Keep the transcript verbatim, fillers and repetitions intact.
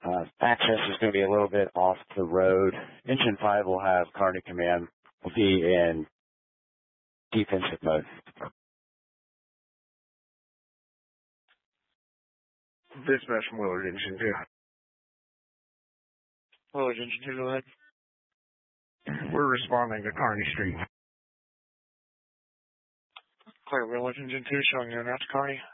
Uh, access is going to be a little bit off the road. Engine five will have Kearney Command, will be in defensive mode. Dispatch from Willard Engine two. Willard Engine two, go ahead. We're responding to Kearney Street. Clear, Willard Engine two, showing you're not to Kearney.